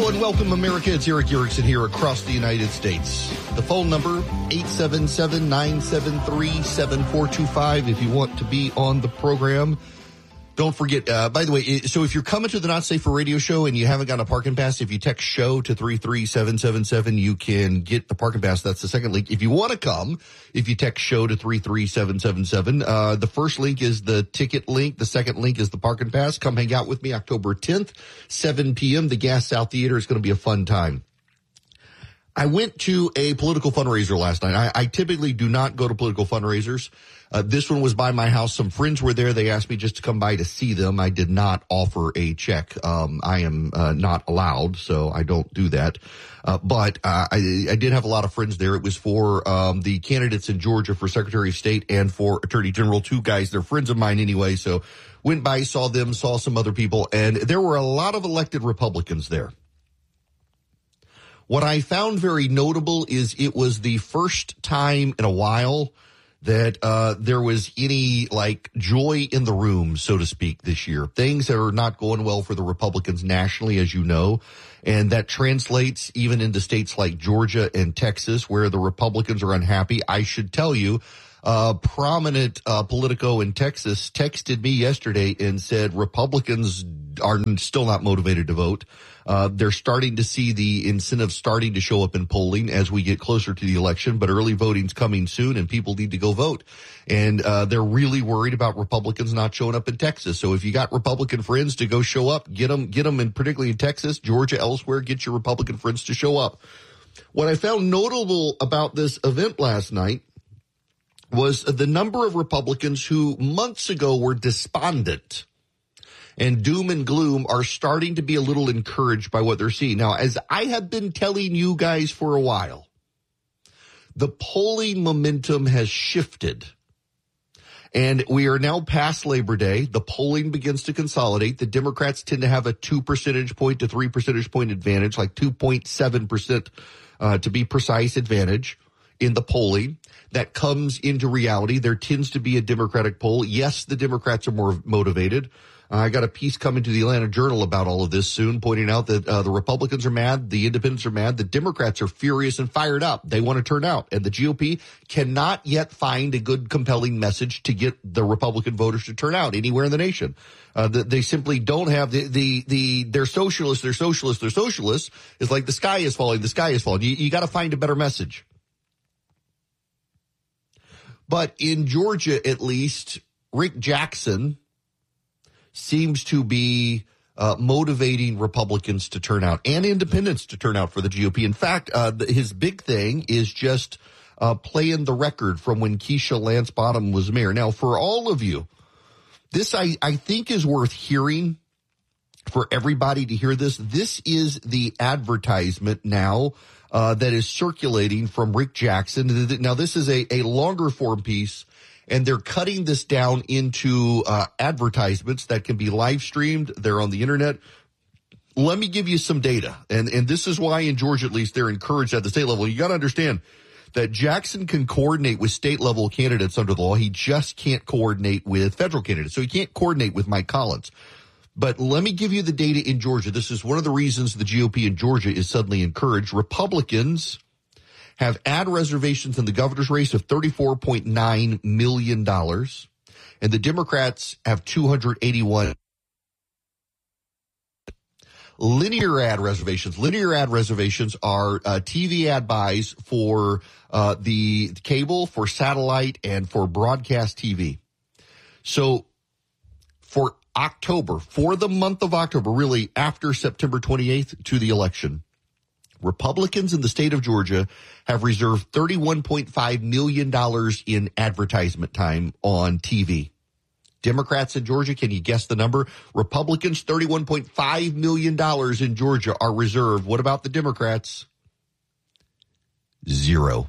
and welcome, America. It's Erick Erickson here across the United States. The phone number, 877-973-7425 if you want to be on the program. Don't forget, by the way, so if you're coming to the Not Safe for Radio show and you haven't got a parking pass, if you text SHOW to 33777, you can get the parking pass. That's the second link. If you want to come, if you text SHOW to 33777, the first link is the ticket link. The second link is the parking pass. Come hang out with me October 10th, 7 p.m. The Gas South Theater is going to be a fun time. I went to a political fundraiser last night. I typically do not go to political fundraisers. This one was by my house. Some friends were there. They asked me just to come by to see them. I did not offer a check. I am not allowed, so I don't do that. But I did have a lot of friends there. It was for the candidates in Georgia for Secretary of State and for Attorney General. Two guys. They're friends of mine anyway. So went by, saw them, saw some other people, and there were a lot of elected Republicans there. What I found very notable is it was the first time in a while that there was any, like, joy in the room, so to speak, this year. Things are not going well for the Republicans nationally, as you know, and that translates even into states like Georgia and Texas, where the Republicans are unhappy. I should tell you, prominent Politico in Texas texted me yesterday and said Republicans are still not motivated to vote. They're starting to see the incentives starting to show up in polling as we get closer to the election, but early voting's coming soon and people need to go vote. And they're really worried about Republicans not showing up in Texas. So if you got Republican friends to go show up, get them, and particularly in Texas, Georgia, elsewhere, get your Republican friends to show up. What I found notable about this event last night was the number of Republicans who months ago were despondent and doom and gloom are starting to be a little encouraged by what they're seeing. Now, as I have been telling you guys for a while, the polling momentum has shifted. And we are now past Labor Day. The polling begins to consolidate. The Democrats tend to have a 2 percentage point to 3 percentage point advantage, like 2.7% to be precise advantage in the polling. That comes into reality. There tends to be a Democratic poll. Yes, the Democrats are more motivated. I got a piece coming to the Atlanta Journal about all of this soon, pointing out that the Republicans are mad, the independents are mad, the Democrats are furious and fired up. They want to turn out, and the GOP cannot yet find a good, compelling message to get the Republican voters to turn out anywhere in the nation. They simply don't have they're socialists, they're socialists, they're socialists. It's like the sky is falling, the sky is falling. You got to find a better message. But in Georgia, at least, Rick Jackson seems to be motivating Republicans to turn out and independents to turn out for the GOP. In fact, his big thing is just playing the record from when Keisha Lance Bottom was mayor. Now, for all of you, this I think is worth hearing for everybody to hear this. This is the advertisement now that is circulating from Rick Jackson. Now, this is a longer form piece, and they're cutting this down into advertisements that can be live streamed. They're on the internet. Let me give you some data. And this is why in Georgia, at least, they're encouraged at the state level. You got to understand that Jackson can coordinate with state level candidates under the law. He just can't coordinate with federal candidates. So he can't coordinate with Mike Collins. But let me give you the data in Georgia. This is one of the reasons the GOP in Georgia is suddenly encouraged. Republicans have ad reservations in the governor's race of $34.9 million, and the Democrats have 281. Linear ad reservations. Linear ad reservations are TV ad buys for the cable, for satellite, and for broadcast TV. So for October, for the month of October, really after September 28th to the election, Republicans in the state of Georgia have reserved $31.5 million in advertisement time on TV. Democrats in Georgia, can you guess the number? Republicans, $31.5 million in Georgia are reserved. What about the Democrats? Zero.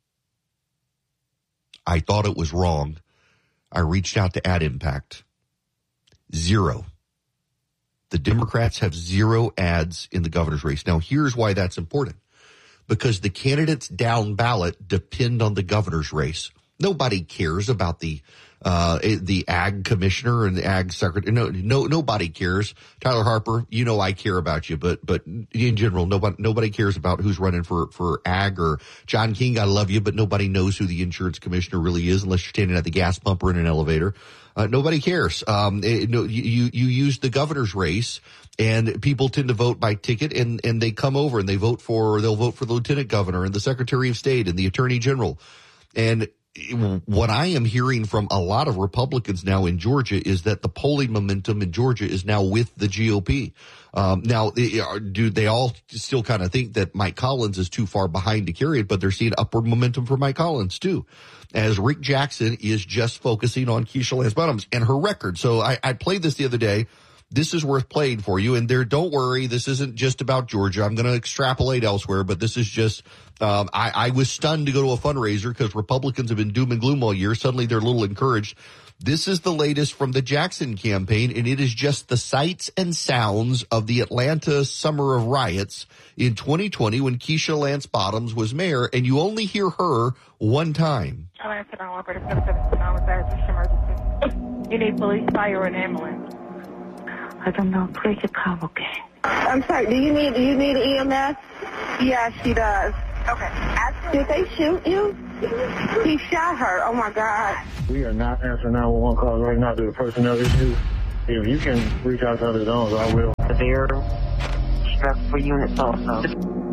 I thought it was wrong. I reached out to Ad Impact. Zero. The Democrats have zero ads in the governor's race. Now, here's why that's important. Because the candidates down ballot depend on the governor's race. Nobody cares about the ag commissioner and the ag secretary. Nobody cares. Tyler Harper, I care about you, but in general, nobody cares about who's running for ag. Or John King, I love you, but nobody knows who the insurance commissioner really is unless you're standing at the gas pump or in an elevator. Nobody cares. You use the governor's race, and people tend to vote by ticket, and they come over and they'll vote for the lieutenant governor and the secretary of state and the attorney general. And what I am hearing from a lot of Republicans now in Georgia is that the polling momentum in Georgia is now with the GOP. Now, do they all still kind of think that Mike Collins is too far behind to carry it, but they're seeing upward momentum for Mike Collins too, as Rick Jackson is just focusing on Keisha Lance Bottoms and her record. So I played this the other day. This is worth playing for you. And don't worry, this isn't just about Georgia. I'm going to extrapolate elsewhere, but this is just, I was stunned to go to a fundraiser because Republicans have been doom and gloom all year. Suddenly they're a little encouraged. This is the latest from the Jackson campaign, and it is just the sights and sounds of the Atlanta summer of riots in 2020 when Keisha Lance Bottoms was mayor, and you only hear her one time. Atlanta 911, 779, emergency. You need police, fire, or an ambulance? I don't know. Please call, okay. I'm sorry, do you need EMS? Yeah, she does. Okay. Did they shoot you? He shot her. Oh, my God. We are not answering 911 calls right now due to personnel issues. If you can reach out to other zones, I will. Severe stress for units also.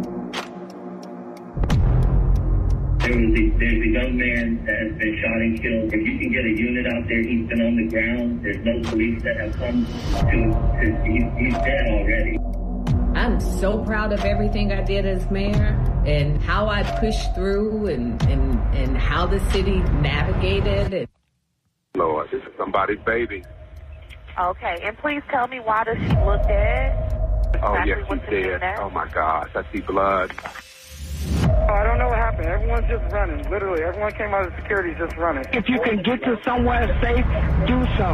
There's a young man that has been shot and killed. If you can get a unit out there, he's been on the ground. There's no police that have come he's dead already. I'm so proud of everything I did as mayor and how I pushed through and how the city navigated it. Lord, this is somebody's baby. Okay, and please tell me, why does she look dead? Oh, yes, she's dead. Oh, my gosh, I see blood. Oh, I don't know what happened. Everyone's just running. Literally, everyone came out of security just running. If you can get to somewhere safe, do so.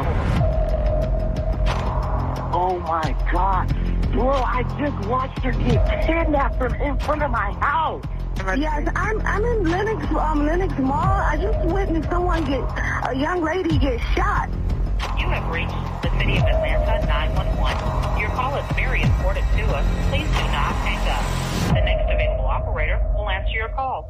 Oh, my God. Bro, I just watched her get kidnapped from in front of my house. Yes, I'm in Lenox Mall. I just witnessed a young lady get shot. You have reached the City of Atlanta 911. Your call is very important to us. Please do not hang up. The next available operator will answer your call.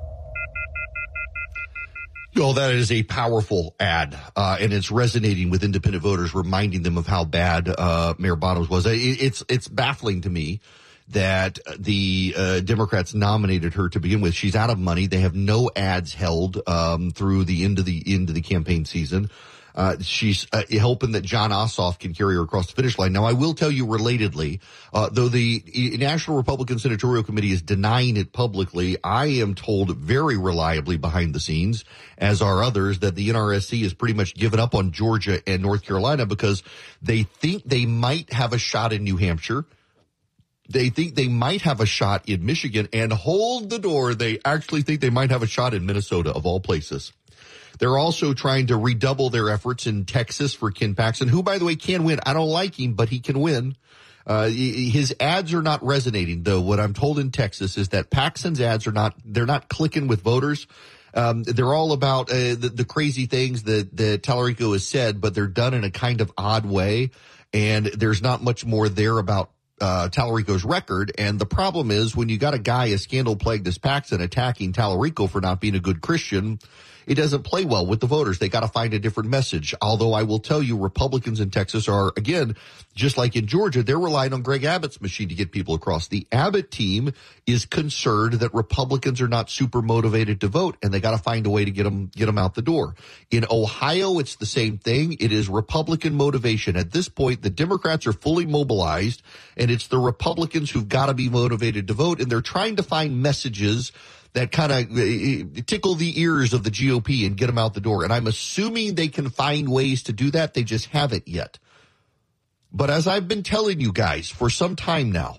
Well, that is a powerful ad, and it's resonating with independent voters, reminding them of how bad Mayor Bottoms was. It's baffling to me that the Democrats nominated her to begin with. She's out of money. They have no ads held through the end of the campaign season. She's hoping that John Ossoff can carry her across the finish line. Now, I will tell you relatedly, though the National Republican Senatorial Committee is denying it publicly, I am told very reliably behind the scenes, as are others, that the NRSC has pretty much given up on Georgia and North Carolina because they think they might have a shot in New Hampshire. They think they might have a shot in Michigan, and hold the door, they actually think they might have a shot in Minnesota, of all places. They're also trying to redouble their efforts in Texas for Ken Paxton, who, by the way, can win. I don't like him, but he can win. His ads are not resonating, though. What I'm told in Texas is that Paxton's ads they're not clicking with voters. They're all about the crazy things that Tallarico has said, but they're done in a kind of odd way. And there's not much more there about Tallarico's record. And the problem is when you got a guy as scandal-plagued as Paxton attacking Tallarico for not being a good Christian, it doesn't play well with the voters. They got to find a different message. Although I will tell you, Republicans in Texas are, again, just like in Georgia, they're relying on Greg Abbott's machine to get people across. The Abbott team is concerned that Republicans are not super motivated to vote, and they got to find a way to get them out the door. In Ohio, it's the same thing. It is Republican motivation. At this point, the Democrats are fully mobilized, and it's the Republicans who've got to be motivated to vote, and they're trying to find messages that kind of tickle the ears of the GOP and get them out the door. And I'm assuming they can find ways to do that. They just haven't yet. But as I've been telling you guys for some time now,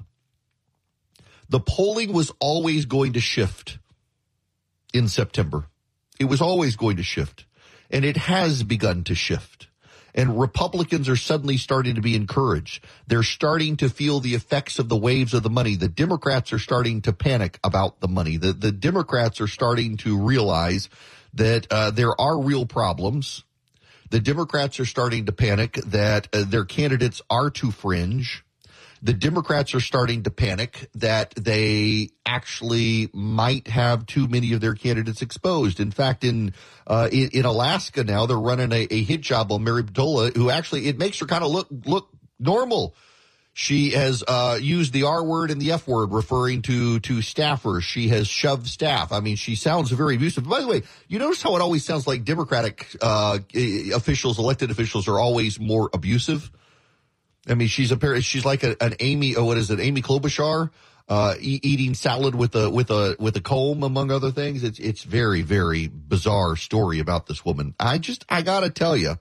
the polling was always going to shift in September. It was always going to shift. And it has begun to shift. And Republicans are suddenly starting to be encouraged. They're starting to feel the effects of the waves of the money. The Democrats are starting to panic about the money. The Democrats are starting to realize that there are real problems. The Democrats are starting to panic that their candidates are too fringe. The Democrats are starting to panic that they actually might have too many of their candidates exposed. In fact, in Alaska now, they're running a hit job on Mary Batola, who actually, it makes her kind of look normal. She has used the R word and the F word referring to staffers. She has shoved staff. I mean, she sounds very abusive. By the way, you notice how it always sounds like Democratic officials, elected officials, are always more abusive? I mean, she's like an Amy Klobuchar, eating salad with a comb, among other things. It's very, very bizarre story about this woman. I gotta tell you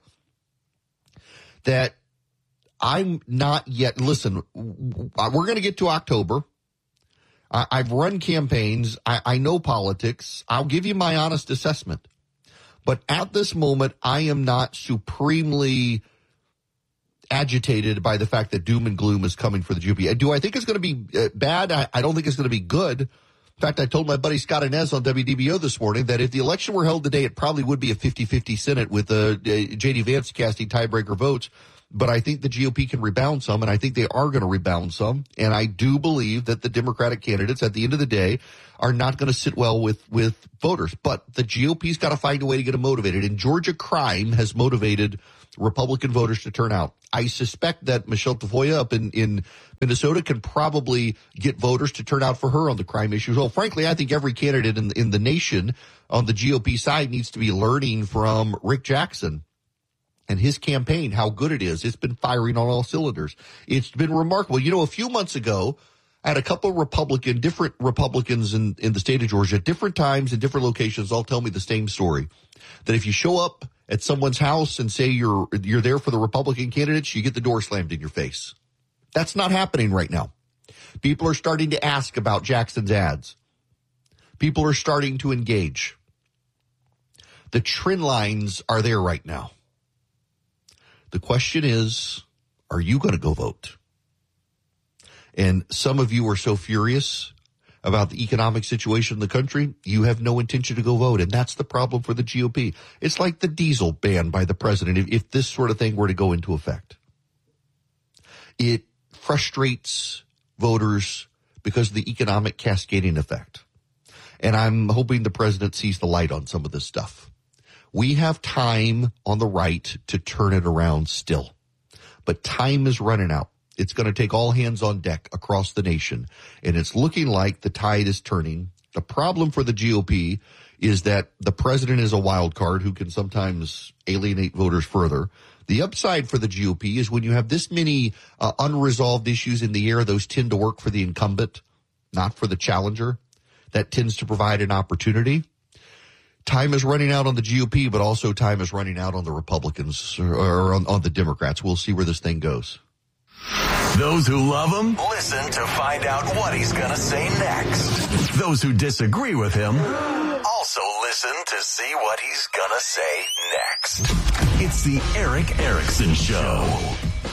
that I'm not yet. Listen, we're going to get to October. I've run campaigns. I know politics. I'll give you my honest assessment. But at this moment, I am not supremely agitated by the fact that doom and gloom is coming for the GOP. Do I think it's going to be bad? I don't think it's going to be good. In fact, I told my buddy Scott Inez on WDBO this morning that if the election were held today, it probably would be a 50-50 Senate with J.D. Vance casting tiebreaker votes. But I think the GOP can rebound some, and I think they are going to rebound some. And I do believe that the Democratic candidates, at the end of the day, are not going to sit well with voters. But the GOP's got to find a way to get them motivated. And Georgia crime has motivated Republican voters to turn out. I suspect that Michelle Tafoya up in Minnesota can probably get voters to turn out for her on the crime issues. Well, frankly, I think every candidate in the nation on the GOP side needs to be learning from Rick Jackson and his campaign, how good it is. It's been firing on all cylinders. It's been remarkable. You know, a few months ago, I had a couple of different Republicans in the state of Georgia at different times in different locations all tell me the same story, that if you show up at someone's house and say you're there for the Republican candidates, you get the door slammed in your face. That's not happening right now. People are starting to ask about Jackson's ads. People are starting to engage. The trend lines are there right now. The question is, are you going to go vote? And some of you are so furious about the economic situation in the country, you have no intention to go vote. And that's the problem for the GOP. It's like the diesel ban by the president. If this sort of thing were to go into effect, it frustrates voters because of the economic cascading effect. And I'm hoping the president sees the light on some of this stuff. We have time on the right to turn it around still, but time is running out. It's going to take all hands on deck across the nation, and it's looking like the tide is turning. The problem for the GOP is that the president is a wild card who can sometimes alienate voters further. The upside for the GOP is when you have this many unresolved issues in the air, those tend to work for the incumbent, not for the challenger. That tends to provide an opportunity. Time is running out on the GOP, but also time is running out on the Republicans or on the Democrats. We'll see where this thing goes. Those who love him, listen to find out what he's going to say next. Those who disagree with him, also listen to see what he's going to say next. It's the Erick Erickson Show.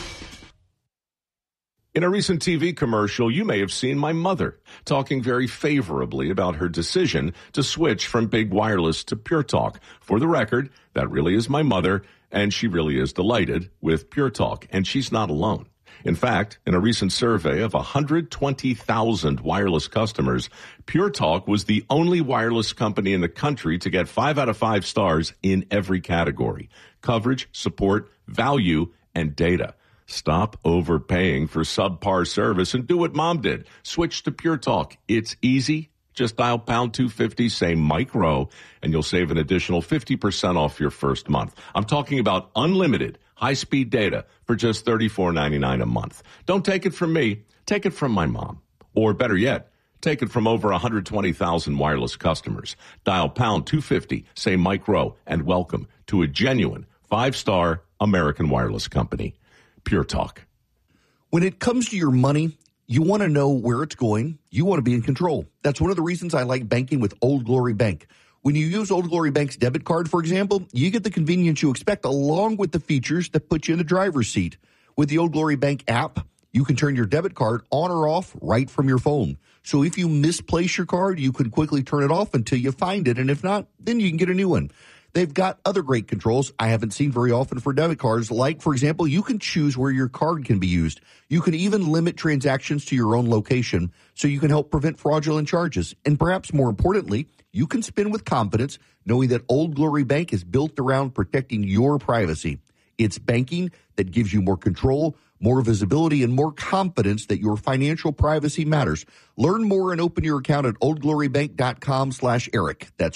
In a recent TV commercial, you may have seen my mother talking very favorably about her decision to switch from big wireless to Pure Talk. For the record, that really is my mother, and she really is delighted with Pure Talk, and she's not alone. In fact, in a recent survey of 120,000 wireless customers, Pure Talk was the only wireless company in the country to get 5 out of 5 stars in every category: coverage, support, value, and data. Stop overpaying for subpar service and do what Mom did. Switch to Pure Talk. It's easy. Just dial pound 250, say Mike Rowe, and you'll save an additional 50% off your first month. I'm talking about unlimited high-speed data for just $34.99 a month. Don't take it from me. Take it from my mom. Or better yet, take it from over 120,000 wireless customers. Dial pound 250, say Mike Rowe, and welcome to a genuine 5-star American wireless company. Pure Talk. When it comes to your money, you want to know where it's going. You want to be in control. That's one of the reasons I like banking with Old Glory Bank. When you use Old Glory Bank's debit card, for example, you get the convenience you expect along with the features that put you in the driver's seat. With the Old Glory Bank app, You can turn your debit card on or off right from your phone. So if you misplace your card, you can quickly turn it off until you find it. And if not, then you can get a new one. They've got other great controls I haven't seen very often for debit cards. Like, for example, you can choose where your card can be used. You can even limit transactions to your own location so you can help prevent fraudulent charges. And perhaps more importantly, you can spend with confidence knowing that Old Glory Bank is built around protecting your privacy. It's banking that gives you more control, more visibility, and more confidence that your financial privacy matters. Learn more and open your account at oldglorybank.com/Eric. That's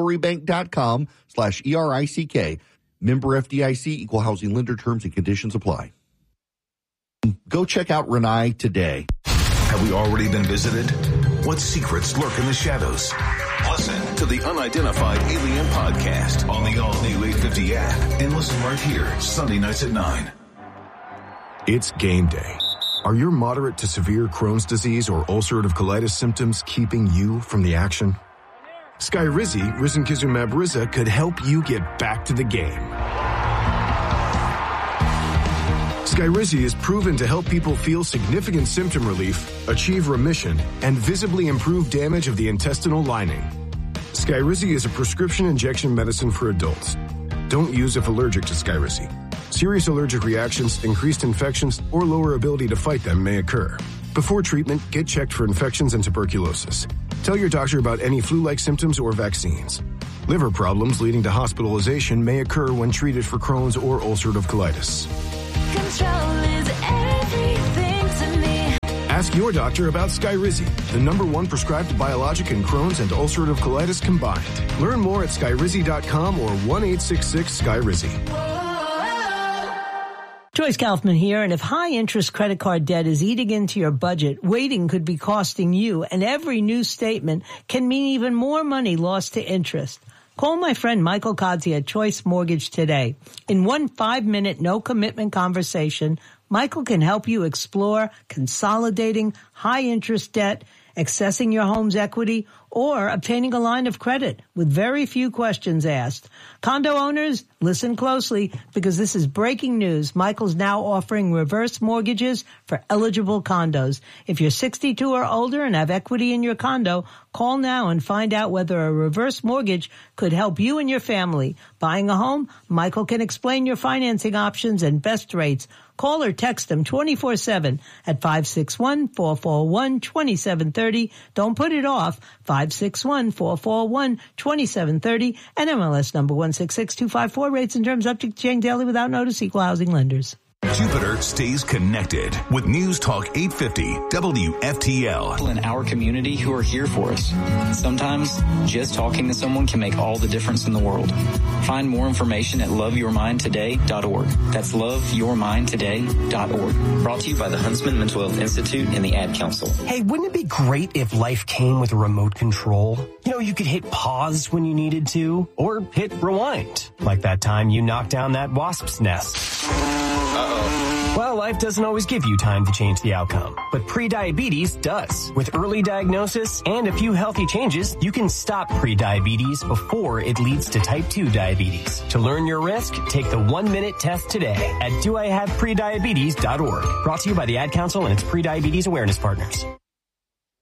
oldglorybank.com/ERICK. Member FDIC, equal housing lender. Terms and conditions apply. Go check out Renai today. Have we already been visited? What secrets lurk in the shadows? Listen to the Unidentified Alien Podcast on the all-new 850 app and listen right here Sunday nights at 9. It's game day. Are your moderate to severe Crohn's disease or ulcerative colitis symptoms keeping you from the action? Skyrizi, risankizumab Riza, could help you get back to the game. Skyrizi is proven to help people feel significant symptom relief, achieve remission, and visibly improve damage of the intestinal lining. Skyrizi is a prescription injection medicine for adults. Don't use if allergic to Skyrizi. Serious allergic reactions, increased infections, or lower ability to fight them may occur. Before treatment, get checked for infections and tuberculosis. Tell your doctor about any flu-like symptoms or vaccines. Liver problems leading to hospitalization may occur when treated for Crohn's or ulcerative colitis. Control is everything to me. Ask your doctor about Skyrizi, the #1 prescribed biologic in Crohn's and ulcerative colitis combined. Learn more at skyrizi.com or 1-866-SKYRIZI. Joyce Kaufman here, and if high-interest credit card debt is eating into your budget, waiting could be costing you, and every new statement can mean even more money lost to interest. Call my friend Michael Kodzi at Choice Mortgage today. In one 5-minute, no-commitment conversation, Michael can help you explore consolidating high-interest debt, accessing your home's equity, or obtaining a line of credit with very few questions asked. Condo owners, listen closely because this is breaking news. Michael's now offering reverse mortgages for eligible condos. If you're 62 or older and have equity in your condo, call now and find out whether a reverse mortgage could help you and your family. Buying a home? Michael can explain your financing options and best rates. Call or text him 24/7 at 561-441-2730. Don't put it off. 561-441-2730 and MLS number 166254. Rates and terms subject to change daily without notice. Equal housing lenders. Jupiter stays connected with News Talk 850 WFTL. People in our community who are here for us. Sometimes just talking to someone can make all the difference in the world. Find more information at loveyourmindtoday.org. That's loveyourmindtoday.org. Brought to you by the Huntsman Mental Health Institute and the Ad Council. Hey, wouldn't it be great if life came with a remote control? You know, you could hit pause when you needed to, or hit rewind, like that time you knocked down that wasp's nest. Well, life doesn't always give you time to change the outcome, but prediabetes does. With early diagnosis and a few healthy changes, you can stop prediabetes before it leads to type 2 diabetes. To learn your risk, take the 1-minute test today at doihaveprediabetes.org. Brought to you by the Ad Council and its prediabetes awareness partners.